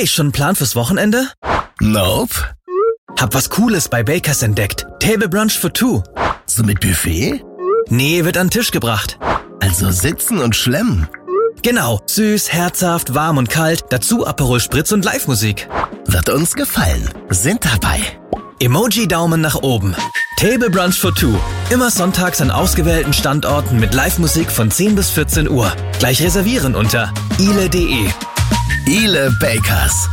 Hey, schon einen Plan fürs Wochenende? Nope. Hab was Cooles bei Bakers entdeckt. Table Brunch for two. So mit Buffet? Nee, wird an den Tisch gebracht. Also sitzen und schlemmen. Genau, süß, herzhaft, warm und kalt, dazu Aperol Spritz und Live-Musik. Wird uns gefallen. Sind dabei. Emoji-Daumen nach oben. Table Brunch for two. Immer sonntags an ausgewählten Standorten mit Live-Musik von 10 bis 14 Uhr. Gleich reservieren unter ile.de. Ile Bakers.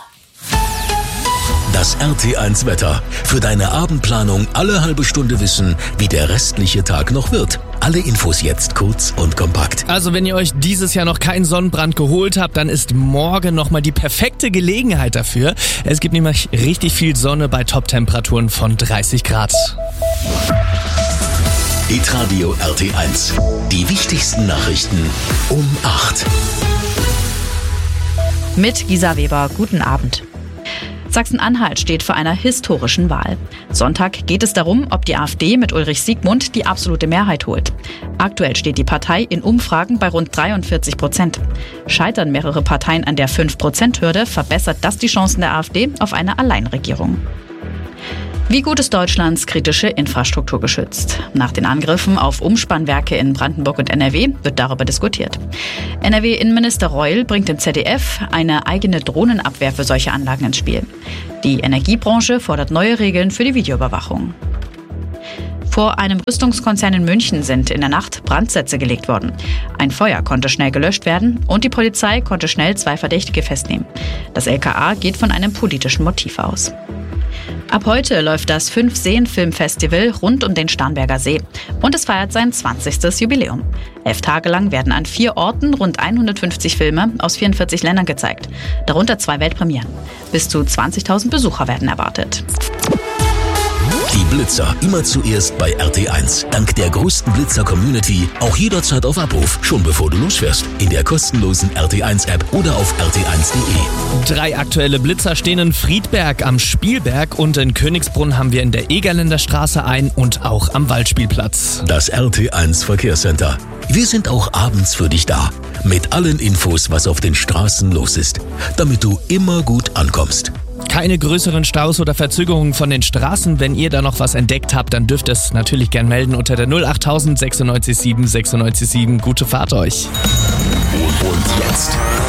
Das RT1 Wetter. Für deine Abendplanung alle halbe Stunde wissen, wie der restliche Tag noch wird. Alle Infos jetzt kurz und kompakt. Also wenn ihr euch dieses Jahr noch keinen Sonnenbrand geholt habt, dann ist morgen nochmal die perfekte Gelegenheit dafür. Es gibt nämlich richtig viel Sonne bei Top-Temperaturen von 30 Grad. Hitradio RT1. Die wichtigsten Nachrichten um 8. Mit Gisa Weber, guten Abend. Sachsen-Anhalt steht vor einer historischen Wahl. Sonntag geht es darum, ob die AfD mit Ulrich Siegmund die absolute Mehrheit holt. Aktuell steht die Partei in Umfragen bei rund 43%. Scheitern mehrere Parteien an der 5%-Hürde, verbessert das die Chancen der AfD auf eine Alleinregierung. Wie gut ist Deutschlands kritische Infrastruktur geschützt? Nach den Angriffen auf Umspannwerke in Brandenburg und NRW wird darüber diskutiert. NRW-Innenminister Reul bringt im ZDF eine eigene Drohnenabwehr für solche Anlagen ins Spiel. Die Energiebranche fordert neue Regeln für die Videoüberwachung. Vor einem Rüstungskonzern in München sind in der Nacht Brandsätze gelegt worden. Ein Feuer konnte schnell gelöscht werden und die Polizei konnte schnell 2 Verdächtige festnehmen. Das LKA geht von einem politischen Motiv aus. Ab heute läuft das 5-Seen-Filmfestival rund um den Starnberger See und es feiert sein 20. Jubiläum. 11 Tage lang werden an 4 Orten rund 150 Filme aus 44 Ländern gezeigt, darunter 2 Weltpremieren. Bis zu 20.000 Besucher werden erwartet. Die Blitzer immer zuerst bei RT1. Dank der größten Blitzer-Community auch jederzeit auf Abruf, schon bevor du losfährst. In der kostenlosen RT1-App oder auf rt1.de. 3 aktuelle Blitzer stehen in Friedberg am Spielberg und in Königsbrunn haben wir in der Egerländer Straße ein und auch am Waldspielplatz. Das RT1 Verkehrscenter. Wir sind auch abends für dich da. Mit allen Infos, was auf den Straßen los ist. Damit du immer gut ankommst. Keine größeren Staus oder Verzögerungen von den Straßen. Wenn ihr da noch was entdeckt habt, dann dürft ihr es natürlich gern melden unter der 08000 96 7 96 7. Gute Fahrt euch. Und jetzt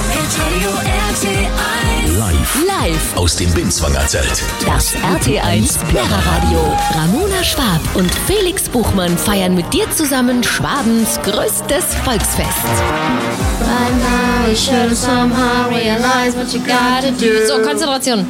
live aus dem Binswanger Zelt. Das RT1 Plärreradio. Ramona Schwab und Felix Buchmann feiern mit dir zusammen Schwabens größtes Volksfest. So, Konzentration.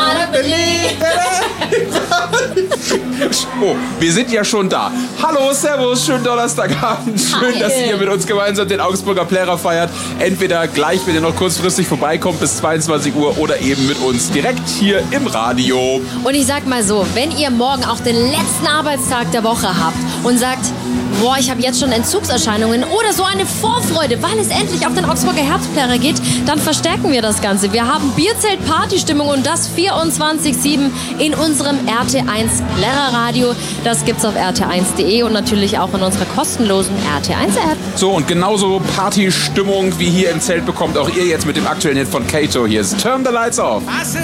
Oh, wir sind ja schon da. Hallo, servus, schönen Donnerstagabend. Schön, dass ihr mit uns gemeinsam den Augsburger Plärrer feiert. Entweder gleich, wenn ihr noch kurzfristig vorbeikommt, bis 22 Uhr oder eben mit uns direkt hier im Radio. Und ich sag mal so, wenn ihr morgen auch den letzten Arbeitstag der Woche habt und sagt, boah, ich habe jetzt schon Entzugserscheinungen oder so eine Vorfreude, weil es endlich auf den Augsburger Herbstplärrer geht, dann verstärken wir das Ganze. Wir haben Bierzelt-Partystimmung und das 24/7 in unserem RT1 Plärreradio. Das gibt's auf rt1.de und natürlich auch in unserer kostenlosen RT1-App. So, und genauso Partystimmung wie hier im Zelt bekommt auch ihr jetzt mit dem aktuellen Hit von Kato. Hier ist Turn the Lights Off.